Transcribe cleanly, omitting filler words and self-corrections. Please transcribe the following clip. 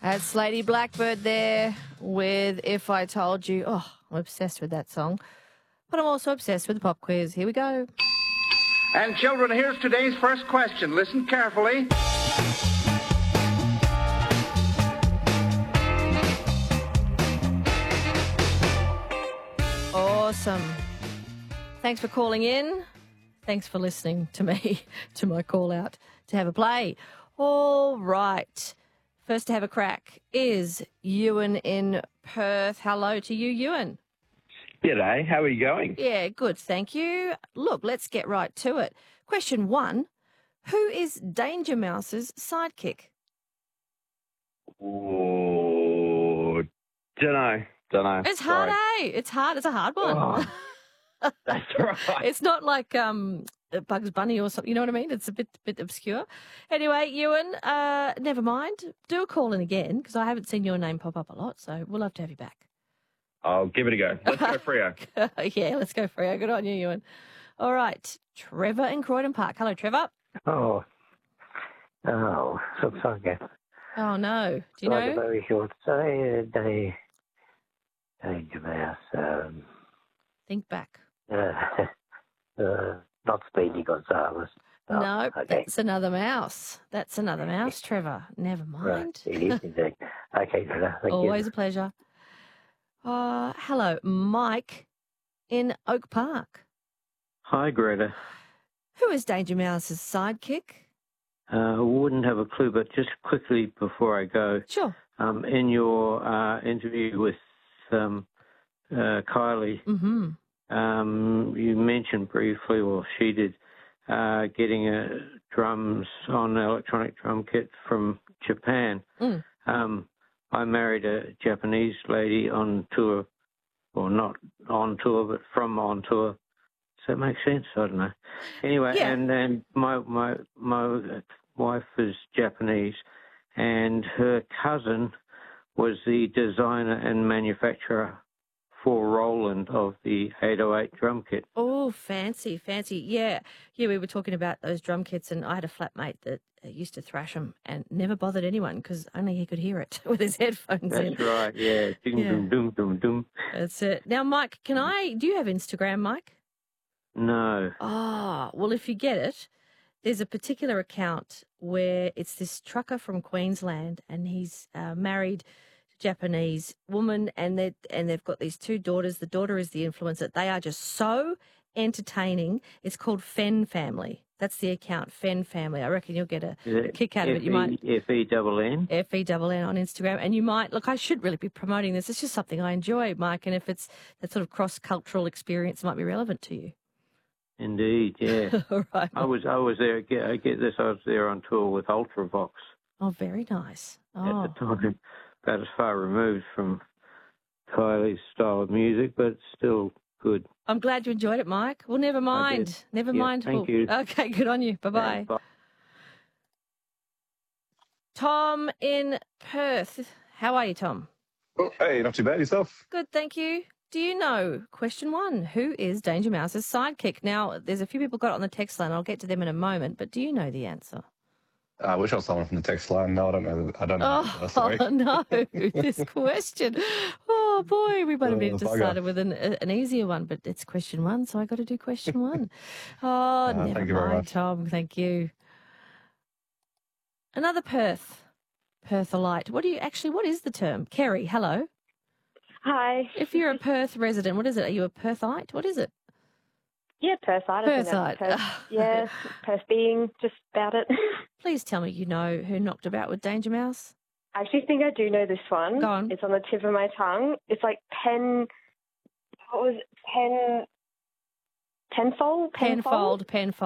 That's Lady Blackbird there with If I Told You. Oh, I'm obsessed with that song. But I'm also obsessed with the pop quiz. Here we go. And children, here's today's first question. Listen carefully. Awesome. Thanks for calling in. Thanks for listening to me, to my call out to have a play. All right. First to have a crack is Ewan in Perth. Hello to you, Ewan. G'day, how are you going? Yeah, good, thank you. Look, let's get right to it. Question 1. Who is Danger Mouse's sidekick? Oh, dunno. It's hard, eh? It's hard. It's a hard one. Oh, that's right. It's not like Bugs Bunny or something. You know what I mean? It's a bit obscure. Anyway, Ewan, never mind. Do a call in again because I haven't seen your name pop up a lot, so we'll have to have you back. I'll give it a go. Let's go, Freo. Yeah, let's go, Freo. Good on you, Ewan. All right, Trevor in Croydon Park. Hello, Trevor. Oh, looks like a Oh, no. Do you know? very short say, Danger Mouse. Think back. Not Speedy Gonzales. Oh, No, okay. that's another mouse. That's another mouse, Trevor. Never Right, mind. it is indeed. Okay, Trevor, thank Always you. a pleasure. Hello, Mike in Oak Park. Hi, Greta. Who is Danger Mouse's sidekick? Wouldn't have a clue, but just quickly before I go, Sure. in your interview with Kylie, you mentioned briefly, or she did, getting drums on electronic drum kit from Japan. I married a Japanese lady on tour, or not on tour, but from on tour. Does that make sense? I don't know. Anyway, Yeah. and then my wife is Japanese, and her cousin was the designer and manufacturer for Roland of the 808 drum kit. Oh, fancy. Yeah, we were talking about those drum kits, and I had a flatmate that used to thrash them and never bothered anyone because only he could hear it with his headphones in. That's right, yeah. Ding, Yeah. dum, dum, dum, dum. That's it. Now, Mike, do you have Instagram, Mike? No. Oh, well, if you get it, there's a particular account where it's this trucker from Queensland, and he's married a Japanese woman, and they've got these 2 daughters. The daughter is the influencer. They are just so entertaining. It's called Fen Family. That's the account, Fen Family. I reckon you'll get a kick out of it. You might F-E-N-N? F-E-N-N on Instagram, and you might look. I should really be promoting this. It's just something I enjoy, Mike, and if it's that sort of cross-cultural experience, it might be relevant to you. Indeed, yeah. All right. I was there. I get this. I was there on tour with Ultravox Oh, very nice. at Oh, the time. About as far removed from Kylie's style of music, but still good. I'm glad you enjoyed it, Mike. Well, never mind. Never Yeah, mind. thank you. Okay, good on you. Bye-bye. Bye. Tom in Perth. How are you, Tom? Oh, hey, not too bad. Yourself? Good, thank you. Do you know, question 1, who is Danger Mouse's sidekick? Now, there's a few people got it on the text line. I'll get to them in a moment, but do you know the answer? I wish I was someone from the text line. No, I don't know. I don't know. Oh, Sorry. no, this question. Oh, boy, we might have needed to bugger. start it with an easier one, but it's question 1, so I got to do question 1. Oh, never thank you very mind, much. Tom. Thank you. Another Pertholite. What is the term? Kerry, hello. Hi. If you're a Perth resident, what is it? Are you a Perthite? What is it? Yeah, Perthite. Perthite. Yeah, Perth being, just about it. Please tell me you know who knocked about with Danger Mouse. I actually think I do know this one. Go on. It's on the tip of my tongue. It's like Penfold? Penfold.